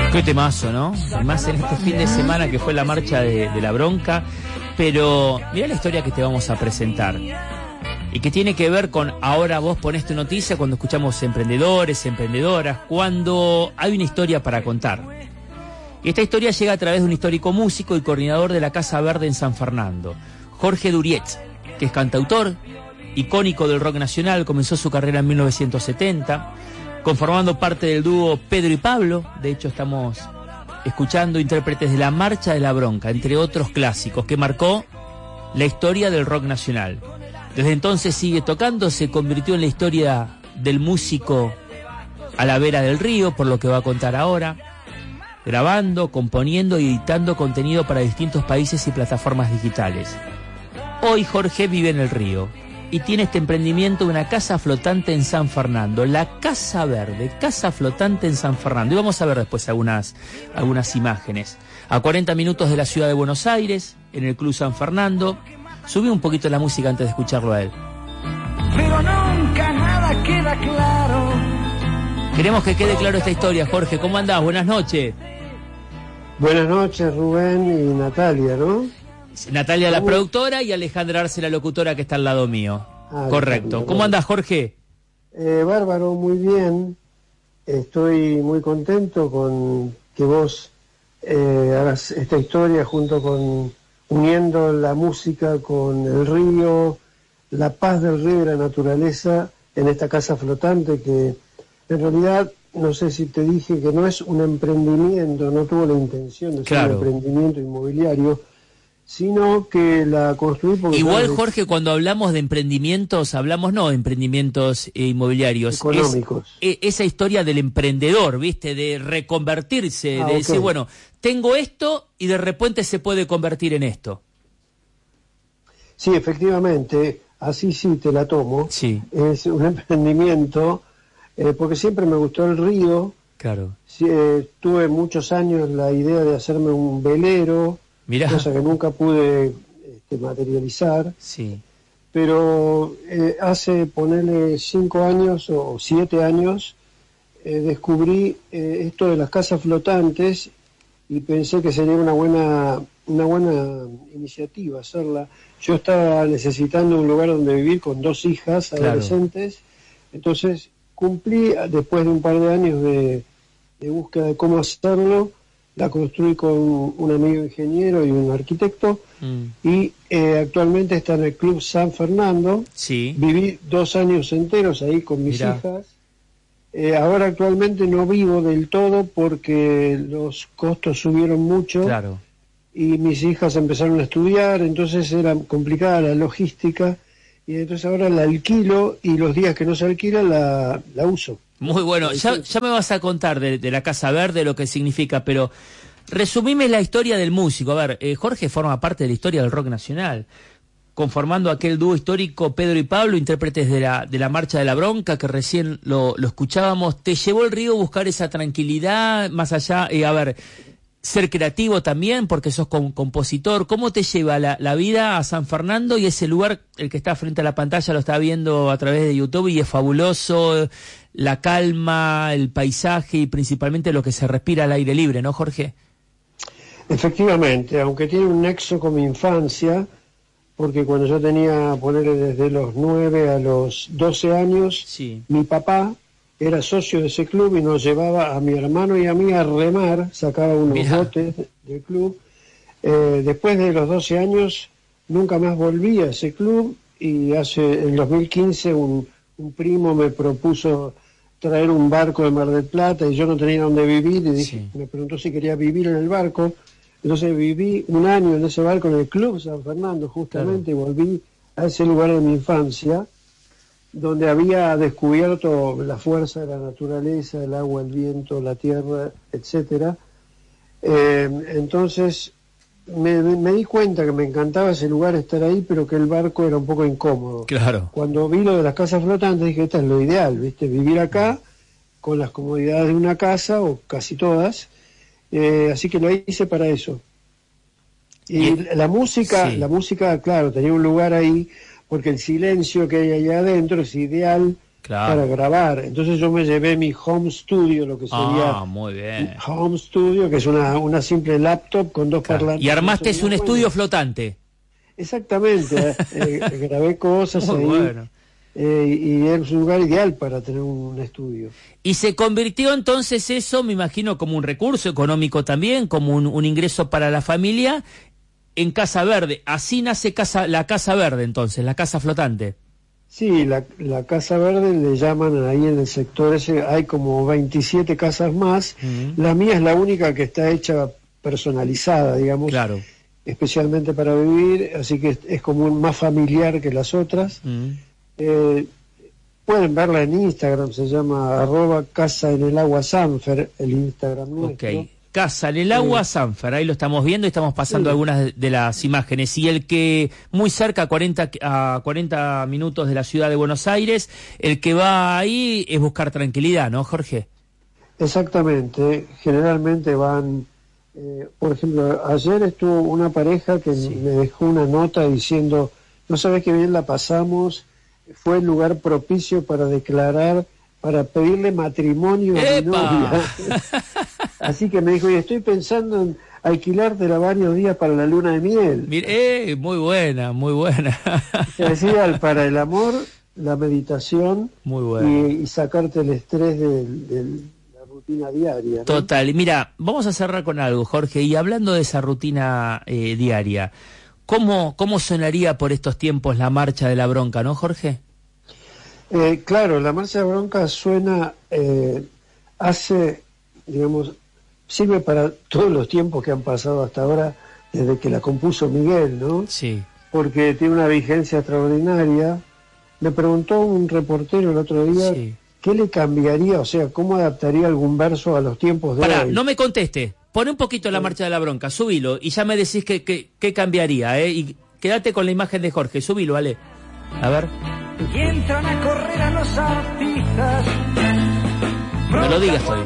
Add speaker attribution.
Speaker 1: Qué temazo, ¿no? Más en este fin de semana que fue la marcha de la bronca. Pero mirá la historia que te vamos a presentar. Y que tiene que ver con, ahora vos ponés tu noticia cuando escuchamos emprendedores, emprendedoras, cuando hay una historia para contar. Y esta historia llega a través de un histórico músico y coordinador de la Casa Verde en San Fernando, Jorge Duriet, que es cantautor, icónico del rock nacional, comenzó su carrera en 1970, conformando parte del dúo Pedro y Pablo. De hecho, estamos escuchando intérpretes de La Marcha de la Bronca, entre otros clásicos, que marcó la historia del rock nacional. Desde entonces sigue tocando, se convirtió en la historia del músico a la vera del río, por lo que va a contar ahora, grabando, componiendo y editando contenido para distintos países y plataformas digitales. Hoy Jorge vive en el río y tiene este emprendimiento de una casa flotante en San Fernando, la Casa Verde, casa flotante en San Fernando. Y vamos a ver después algunas imágenes. A 40 minutos de la ciudad de Buenos Aires, en el Club San Fernando. Subí un poquito la música antes de escucharlo a él.
Speaker 2: Pero nunca nada queda claro.
Speaker 1: Queremos que quede claro esta historia, Jorge. ¿Cómo andás? Buenas noches.
Speaker 3: Buenas noches, Rubén y Natalia, ¿no?
Speaker 1: Natalia, la productora, y Alejandra Arce, la locutora, que está al lado mío. Correcto. ¿Cómo andás, Jorge?
Speaker 3: Bárbaro, muy bien. Estoy muy contento con que vos hagas esta historia junto con uniendo la música con el río, la paz del río y la naturaleza en esta casa flotante que en realidad, no sé si te dije que no es un emprendimiento, no tuvo la intención de ser un emprendimiento inmobiliario, sino que la construí porque...
Speaker 1: Igual, Jorge, cuando hablamos de emprendimientos, hablamos no de emprendimientos inmobiliarios.
Speaker 3: Económicos.
Speaker 1: Esa historia del emprendedor, ¿viste? De reconvertirse, de decir, bueno, tengo esto y de repente se puede convertir en esto.
Speaker 3: Sí, efectivamente, así sí te la tomo.
Speaker 1: Sí.
Speaker 3: Es un emprendimiento, porque siempre me gustó el río.
Speaker 1: Claro.
Speaker 3: Sí, tuve muchos años la idea de hacerme un velero.
Speaker 1: Mirá.
Speaker 3: Cosa que nunca pude materializar,
Speaker 1: sí.
Speaker 3: Pero hace, ponerle 5 años o 7 años, descubrí esto de las casas flotantes y pensé que sería una buena iniciativa hacerla. Yo estaba necesitando un lugar donde vivir con 2 hijas adolescentes, entonces cumplí, después de un par de años de búsqueda de cómo hacerlo, la construí con un amigo ingeniero y un arquitecto, y actualmente está en el Club San Fernando.
Speaker 1: Sí.
Speaker 3: Viví 2 años enteros ahí con mis hijas. Ahora actualmente no vivo del todo porque los costos subieron mucho.
Speaker 1: Claro.
Speaker 3: Y mis hijas empezaron a estudiar, entonces era complicada la logística, y entonces ahora la alquilo y los días que no se alquila la uso.
Speaker 1: Muy bueno, ya me vas a contar de la Casa Verde, lo que significa, pero resumime la historia del músico. A ver, Jorge forma parte de la historia del rock nacional, conformando aquel dúo histórico Pedro y Pablo, intérpretes de la Marcha de la Bronca, que recién lo escuchábamos. ¿Te llevó el río a buscar esa tranquilidad, más allá, ser creativo también, porque sos compositor? ¿Cómo te lleva la vida a San Fernando y ese lugar, el que está frente a la pantalla, lo está viendo a través de YouTube y es fabuloso, la calma, el paisaje y principalmente lo que se respira al aire libre, ¿no, Jorge?
Speaker 3: Efectivamente, aunque tiene un nexo con mi infancia, porque cuando yo tenía, ponerle desde los 9 a los 12 años,
Speaker 1: sí.
Speaker 3: Mi papá era socio de ese club y nos llevaba a mi hermano y a mí a remar, sacaba unos botes del club. Después de los 12 años nunca más volví a ese club, y en 2015 un primo me propuso traer un barco de Mar del Plata y yo no tenía dónde vivir y me preguntó si quería vivir en el barco. Entonces viví 1 año en ese barco en el Club San Fernando justamente, y volví a ese lugar de mi infancia, donde había descubierto la fuerza de la naturaleza, el agua, el viento, la tierra, etcétera. Entonces me di cuenta que me encantaba ese lugar, estar ahí, pero que el barco era un poco incómodo.
Speaker 1: Claro.
Speaker 3: Cuando vi lo de las casas flotantes dije, esta es lo ideal, ¿viste? Vivir acá con las comodidades de una casa, o casi todas, así que lo hice para eso. Y la música, claro, tenía un lugar ahí, porque el silencio que hay allá adentro es ideal para grabar. Entonces yo me llevé mi home studio, lo que sería
Speaker 1: muy bien.
Speaker 3: home studio, que es una simple laptop con dos parlantes.
Speaker 1: Y armaste un estudio flotante.
Speaker 3: Exactamente, grabé cosas ahí. Bueno. Y es un lugar ideal para tener un estudio.
Speaker 1: Y se convirtió entonces eso, me imagino, como un recurso económico también, como un ingreso para la familia, en Casa Verde. Así nace la Casa Verde entonces, la casa flotante.
Speaker 3: Sí, la Casa Verde le llaman ahí en el sector ese, hay como 27 casas más. La mía es la única que está hecha personalizada, digamos.
Speaker 1: Claro.
Speaker 3: Especialmente para vivir, así que es como más familiar que las otras. Pueden verla en Instagram, se llama @CasaEnElAgua_Sanfer, el Instagram nuestro.
Speaker 1: Ok, Casa en el Agua Sanfer, ahí lo estamos viendo y estamos pasando algunas de las imágenes. Y el que muy cerca, a 40 minutos de la ciudad de Buenos Aires, el que va ahí es buscar tranquilidad, ¿no, Jorge?
Speaker 3: Exactamente, generalmente van... por ejemplo, ayer estuvo una pareja que me dejó una nota diciendo, no sabés qué bien la pasamos, fue el lugar propicio para declarar, para pedirle matrimonio a mi novia. Así que me dijo, y estoy pensando en alquilártela varios días para la luna de miel.
Speaker 1: Mire, muy buena, muy buena.
Speaker 3: Se decía, para el amor, la meditación,
Speaker 1: muy buena.
Speaker 3: Y sacarte el estrés del rutina diaria, ¿no?
Speaker 1: Total. Y mira, vamos a cerrar con algo, Jorge, y hablando de esa rutina diaria, ¿cómo sonaría por estos tiempos la Marcha de la Bronca, no, Jorge?
Speaker 3: Claro, la Marcha de la Bronca suena, sirve para todos los tiempos que han pasado hasta ahora, desde que la compuso Miguel, ¿no?
Speaker 1: Sí.
Speaker 3: Porque tiene una vigencia extraordinaria. Me preguntó un reportero el otro día... Sí. ¿Qué le cambiaría? O sea, ¿cómo adaptaría algún verso a los tiempos de hoy?
Speaker 1: No me conteste. Pone un poquito la Marcha de la Bronca, subilo, y ya me decís qué cambiaría, ¿eh? Y quédate con la imagen de Jorge, subilo, vale. A ver.
Speaker 2: Y entran a correr a los artistas.
Speaker 1: No lo digas todavía.